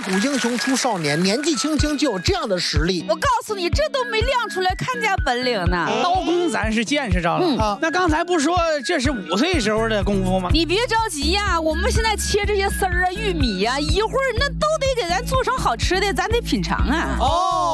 古英雄出少年，年纪轻轻就有这样的实力。 我告诉你，这都没亮出来看家本领呢。 刀工咱是见识着了啊。那刚才不说这是5岁时候的功夫吗？ 你别着急呀，我们现在切这些丝儿啊、玉米呀，一会儿那都得给咱做成好吃的，咱得品尝啊。 哦。